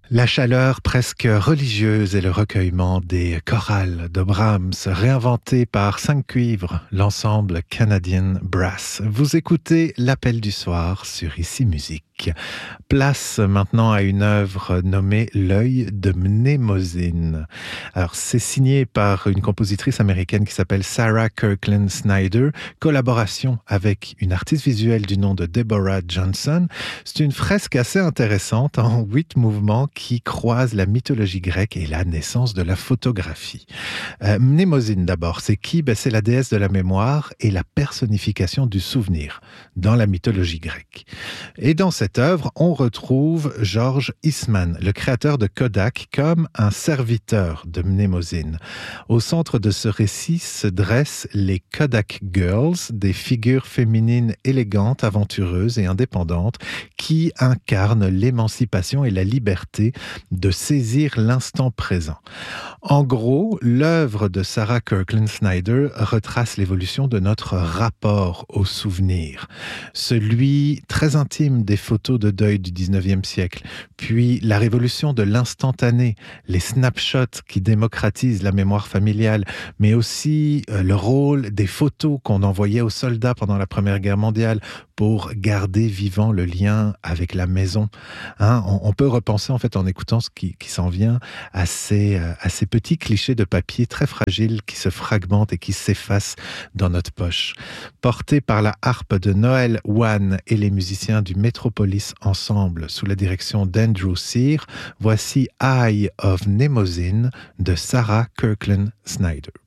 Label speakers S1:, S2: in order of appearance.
S1: La chaleur presque religieuse et le recueillement des chorales de Brahms, réinventés par 5 cuivres, l'ensemble Canadian Brass. Vous écoutez l'Appel du soir sur Ici Musique. Place maintenant à une œuvre nommée L'œil de Mnemosyne. Alors, c'est signé par une compositrice américaine qui s'appelle Sarah Kirkland Snyder, collaboration avec une artiste visuelle du nom de Deborah Johnson. C'est une fresque assez intéressante en 8 mouvements qui croisent la mythologie grecque et la naissance de la photographie. Mnemosyne d'abord, c'est qui? C'est la déesse de la mémoire et la personnification du souvenir dans la mythologie grecque. Et dans cette œuvre, on retrouve George Eastman, le créateur de Kodak, comme un serviteur de Mnemosyne. Au centre de ce récit se dressent les Kodak Girls, des figures féminines élégantes, aventureuses et indépendantes qui incarnent l'émancipation et la liberté de saisir l'instant présent. En gros, l'œuvre de Sarah Kirkland Snyder retrace l'évolution de notre rapport au souvenir. Celui très intime des photos de deuil du 19e siècle, puis la révolution de l'instantané, les snapshots qui démocratisent la mémoire familiale, mais aussi le rôle des photos qu'on envoyait aux soldats pendant la Première Guerre mondiale pour garder vivant le lien avec la maison. On peut repenser en fait en écoutant ce qui s'en vient à ces petits clichés de papier très fragiles qui se fragmentent et qui s'effacent dans notre poche. Portés par la harpe de Noël Wan et les musiciens du Metropolis Ensemble sous la direction d'Andrew Sear, voici Eye of Mnemosyne de Sarah Kirkland Snyder.